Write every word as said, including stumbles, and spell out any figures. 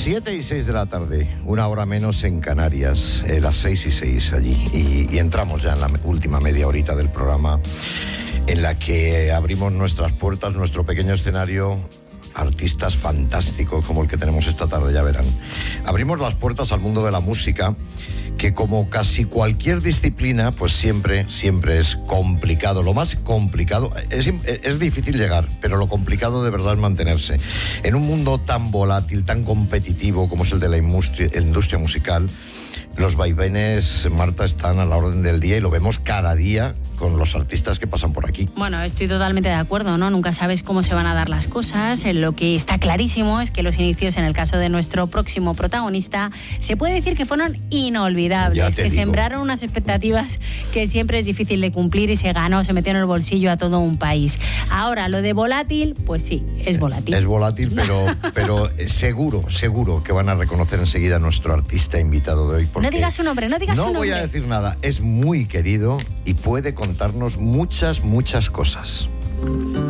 Siete y seis de la tarde, una hora menos en Canarias, eh, las seis y seis allí. Y, y entramos ya en la última media horita del programa, en la que abrimos nuestras puertas, nuestro pequeño escenario, artistas fantásticos como el que tenemos esta tarde, ya verán. Abrimos las puertas al mundo de la música, que como casi cualquier disciplina, pues siempre, siempre es complicado. Lo más complicado, es, es difícil llegar, pero lo complicado de verdad es mantenerse. En un mundo tan volátil, tan competitivo como es el de la industria, la industria musical, los vaivenes, Marta, están a la orden del día y lo vemos cada día con los artistas que pasan por aquí. Bueno, estoy totalmente de acuerdo, ¿no? Nunca sabes cómo se van a dar las cosas. Lo que está clarísimo es que los inicios, en el caso de nuestro próximo protagonista, se puede decir que fueron inolvidables, que digo. Sembraron unas expectativas que siempre es difícil de cumplir y se ganó, se metió en el bolsillo a todo un país. Ahora, lo de volátil, pues sí, es volátil. Es volátil, pero, pero seguro, seguro que van a reconocer enseguida a nuestro artista invitado de hoy. No digas su nombre, no digas su nombre. No voy a decir nada, es muy querido y puede contarnos muchas, muchas cosas.